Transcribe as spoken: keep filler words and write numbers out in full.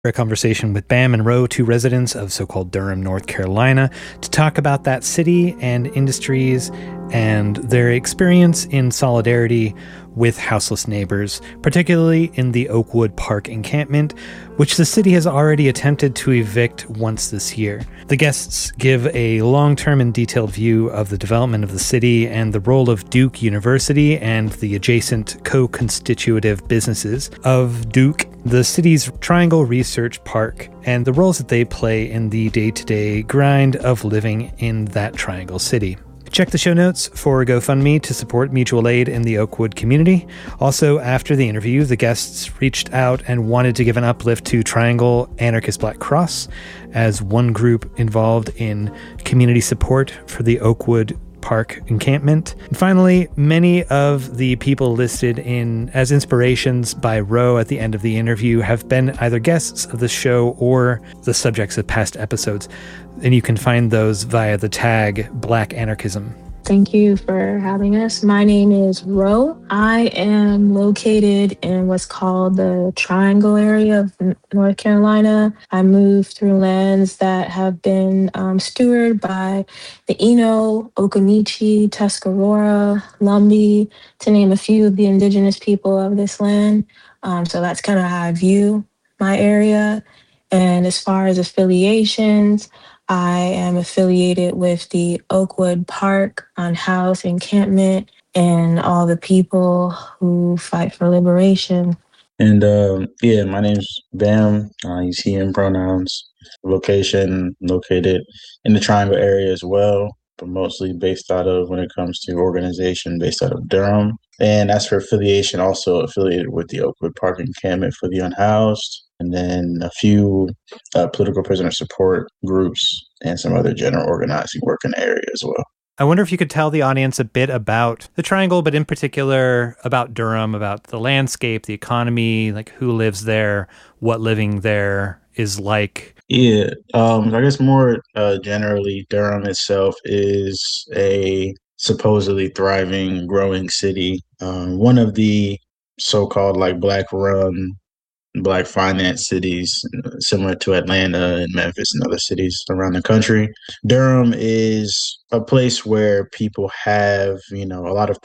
A conversation with Bam and Ro, two residents of so-called Durham, North Carolina, to talk about that city and industries and their experience in solidarity with houseless neighbors, particularly in the Oakwood Park encampment, which the city has already attempted to evict once this year. The guests give a long-term and detailed view of the development of the city and the role of Duke University and the adjacent co-constitutive businesses of Duke, the city's Triangle Research Park, and the roles that they play in the day-to-day grind of living in that Triangle City. Check the show notes for GoFundMe to support mutual aid in the Oakwood community. Also, after the interview, the guests reached out and wanted to give an uplift to Triangle Anarchist Black Cross as one group involved in community support for the Oakwood Park encampment. And finally, many of the people listed in as inspirations by Ro at the end of the interview have been either guests of the show or the subjects of past episodes, and you can find those via the tag Black Anarchism. Thank you for having us. My name is Ro. I am located in what's called the Triangle area of North Carolina. I moved through lands that have been um, stewarded by the Eno, Occaneechi, Tuscarora, Lumbee, to name a few of the indigenous people of this land. Um, so that's kind of how I view my area. And as far as affiliations, I am affiliated with the Oakwood Park Unhoused Encampment and all the people who fight for liberation. And um, yeah, my name's Bam. I use he, him pronouns. Location located in the Triangle area as well, but mostly based out of, when it comes to organization, based out of Durham. And as for affiliation, also affiliated with the Oakwood Park Encampment for the Unhoused, and then a few uh, political prisoner support groups and some other general organizing work in the area as well. I wonder if you could tell the audience a bit about the Triangle, but in particular about Durham, about the landscape, the economy, like who lives there, what living there is like. Yeah, um, I guess more uh, generally, Durham itself is a supposedly thriving, growing city. Um, one of the so-called like Black-run, Black finance cities, similar to Atlanta and Memphis and other cities around the country. Durham is a place where people have, you know, a lot of